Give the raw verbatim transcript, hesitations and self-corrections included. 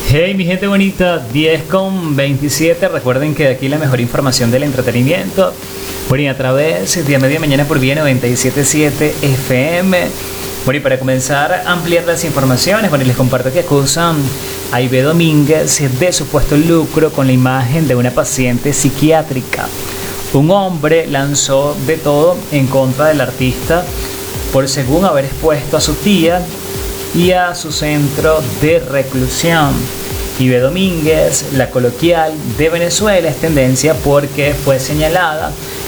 Hey mi gente bonita, diez con veintisiete. Recuerden que de aquí la mejor información del entretenimiento. Bueno, y a través de a media mañana por Vía noventa y siete punto siete F M. Bueno, y para comenzar a ampliar las informaciones, bueno, y les comparto que acusan a Ibe Domínguez de supuesto lucro con la imagen de una paciente psiquiátrica. Un hombre lanzó de todo en contra del artista por según haber expuesto a su tía y a su centro de reclusión. Ibe Domínguez, la coloquial de Venezuela, es tendencia porque fue señalada